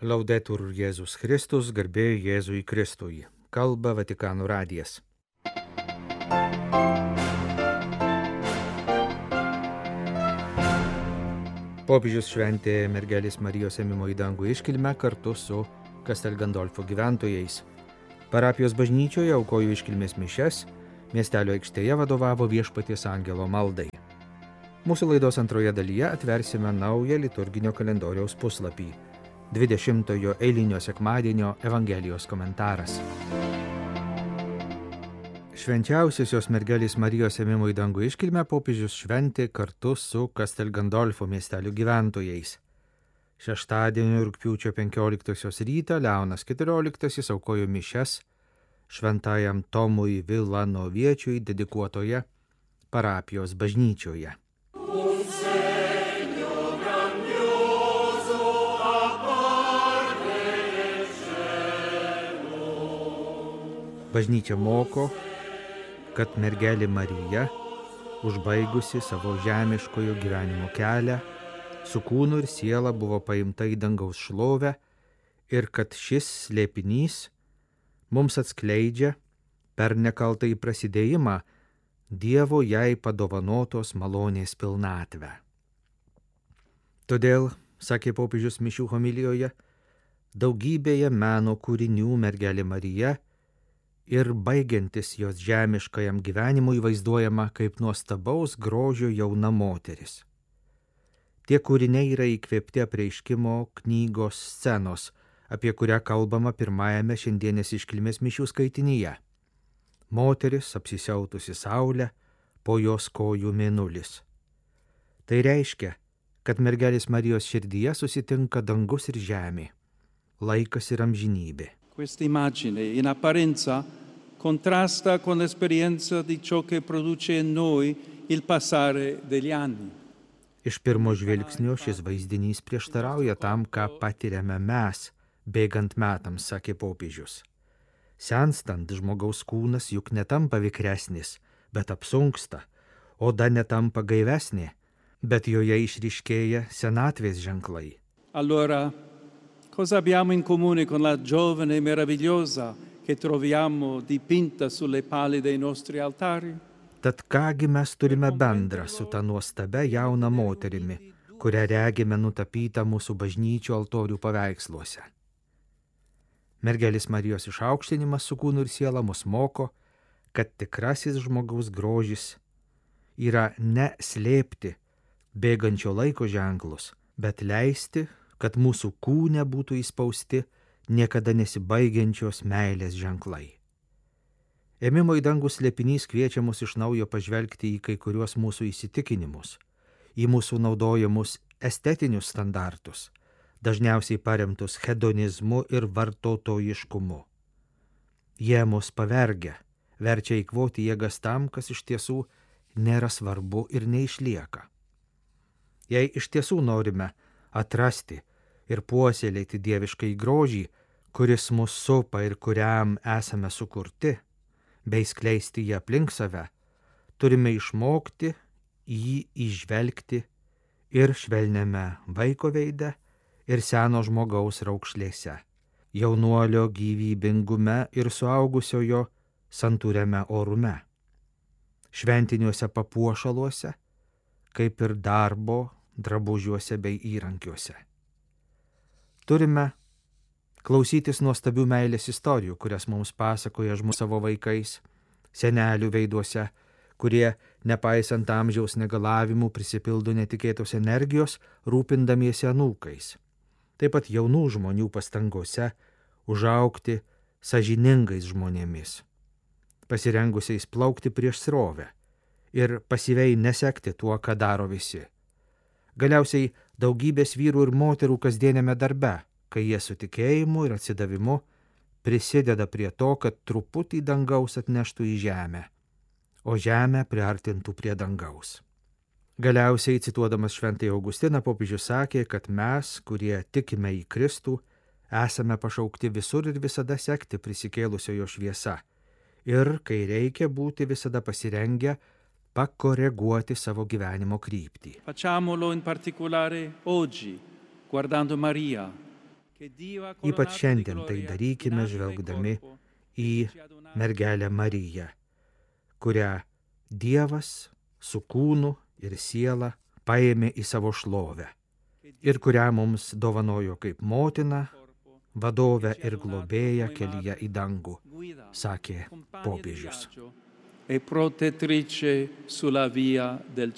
Laudetur Jėzus Kristus, garbė Jėzui Kristui. Kalba Vatikano radijas. Popiežius šventė mergelės Marijos ėmimo į dangų iškilmę kartu su Castel Gandolfo gyventojais. Parapijos bažnyčioje aukojo iškilmės mišias, miestelio aikštėje vadovavo Viešpaties angelo maldai. Mūsų laidos antroje dalyje atversime naują liturginio kalendoriaus puslapį. 20-ojo eilinio sekmadienio Evangelijos komentaras. Švenčiausiosios mergelės Marijos ėmimo į dangų iškilmę popiežius šventė kartu su Castel Gandolfo miestelio gyventojais. Šeštadienio rugpjūčio 15 rytą Leonas XIV aukojo mišias šventajam Tomui Vilanoviečiui dedikuotoje parapijos bažnyčioje. Bažnyčia moko, kad mergelė Marija, užbaigusi savo žemiškojo gyvenimo kelią, su kūnu ir siela buvo paimta į dangaus šlovę ir kad šis slėpinys mums atskleidžia per nekaltąjį prasidėjimą Dievo jai padovanotos malonės pilnatvę. Todėl, sakė popiežius mišių homilijoje, daugybėje meno kūrinių mergelė Marija ir baigiantis jos žemiškajam gyvenimui vaizduojama kaip nuostabaus grožio jauna moteris. Tie kūriniai yra įkvėpti apreiškimo knygos scenos, apie kurią kalbama pirmajame šiandienės iškilmės mišių skaitinyje. Moteris apsisiautusi saulę, po jos kojų mėnulis. Tai reiškia, kad mergelės Marijos širdyje susitinka dangus ir žemė, laikas ir amžinybė. Questa immagine in apparenza contrasta con l'esperienza di ciò che produce in noi il passare degli anni. Iš pirmo žvilgsnio šis vaizdinys prieštarauja tam, ką patiriame mes, bėgant metams, sakė popiežius. Senstant žmogaus kūnas juk netampa vikresnis, bet apsunksta, oda netampa gaivesnė, bet joje išryškėja senatvės ženklai. Allora, cosa abbiamo in comune con la giovane meravigliosa che troviamo dipinta sulle pali dei nostri altari? Tad kągi mes turime bendra su ta nuostabia jauna moterimi, kurią regime nutapytą mūsų bažnyčių altorių paveiksluose. Mergelės Marijos išaukštinimas su kūnu ir siela mus moko, kad tikrasis žmogaus grožis yra ne slėpti bėgančio laiko ženklus, bet leisti, kad mūsų kūne būtų įspausti niekada nesibaigiančios meilės ženklai. Ėmimo į dangų slėpinys kviečia mus iš naujo pažvelgti į kai kuriuos mūsų įsitikinimus, į mūsų naudojamus estetinius standartus, dažniausiai paremtus hedonizmu ir vartotojiškumu. Jie mus pavergia, verčia eikvoti jėgas tam, kas iš tiesų nėra svarbu ir neišlieka. Jei iš tiesų norime atrasti ir puoselėti dieviškai grožį, kuris mus supa ir kuriam esame sukurti, bei skleisti jį aplink save, turime išmokti jį įžvelgti ir švelniame vaiko veide, ir seno žmogaus raukšlėse, jaunuolio gyvybingume ir suaugusiojo santūriame orume, šventiniuose papuošaluose, kaip ir darbo drabužiuose bei įrankiuose. Turime klausytis nuostabių meilės istorijų, kurias mums pasakoja savo vaikais, senelių veiduose, kurie, nepaisant amžiaus negalavimų, prisipildo netikėtos energijos, rūpindamiesi anūkais. Taip pat jaunų žmonių pastangose užaugti sąžiningais žmonėmis, pasirengusiais plaukti prieš srovę ir pasyviai nesekti tuo, ką daro visi. Galiausiai daugybės vyrų ir moterų kasdienėme darbe, kai jie su tikėjimu ir atsidavimu prisideda prie to, kad truputį dangaus atneštų į žemę, o žemę priartintų prie dangaus. Galiausiai, cituodamas šventąjį Augustiną, popiežius sakė, kad mes, kurie tikime į Kristų, esame pašaukti visur ir visada sekti prisikėlusiojo šviesa ir, kai reikia, būti visada pasirengę pakoreguoti savo gyvenimo kryptį. Facciamolo in particolare oggi, guardando Maria, Ypač šiandien tai darykime žvelgdami į mergelę Mariją, kurią Dievas su kūnu ir siela paėmė į savo šlovę ir kurią mums dovanojo kaip motiną, vadovę ir globėją kelyje į dangų, sakė popiežius. E protettrice sulla via del